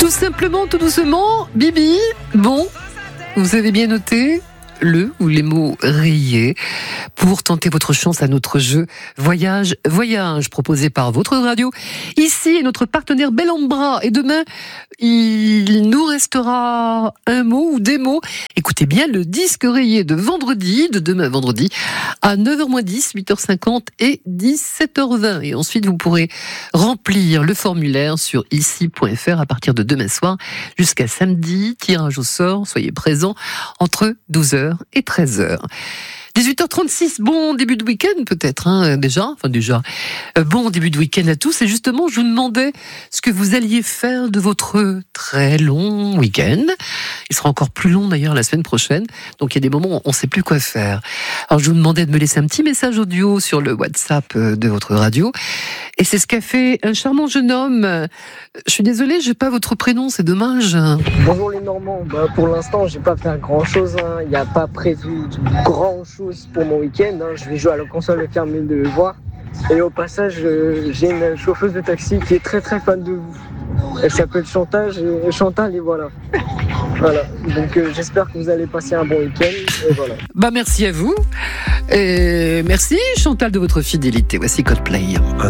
Tout simplement, tout doucement, Bibi, bon, vous avez bien noté le ou les mots rayés pour tenter votre chance à notre jeu Voyage proposé par votre radio. Ici est notre partenaire Bellambra et demain il nous restera un mot ou des mots. Écoutez bien le disque rayé de demain vendredi à 9h-10, 8h50 et 17h20 et ensuite vous pourrez remplir le formulaire sur ici.fr à partir de demain soir jusqu'à samedi, tirage au sort, soyez présents entre 12h et 13h. 18h36, bon début de week-end peut-être, déjà. Bon début de week-end à tous. Et justement, je vous demandais ce que vous alliez faire de votre très long week-end. Il sera encore plus long d'ailleurs la semaine prochaine. Donc il y a des moments où on ne sait plus quoi faire. Alors je vous demandais de me laisser un petit message audio sur le WhatsApp de votre radio. Et c'est ce qu'a fait un charmant jeune homme. Je suis désolée, j'ai pas votre prénom, c'est dommage. Bonjour les Normands. Pour l'instant, j'ai pas fait grand-chose. Il n'y a pas prévu grand-chose pour mon week-end. Je vais jouer à la console et faire mes devoirs. Et au passage, j'ai une chauffeuse de taxi qui est très très fan de vous. Elle s'appelle Chantal et voilà. Voilà. Donc j'espère que vous allez passer un bon week-end. Et voilà. Merci à vous. Et merci Chantal de votre fidélité. Voici Coldplay.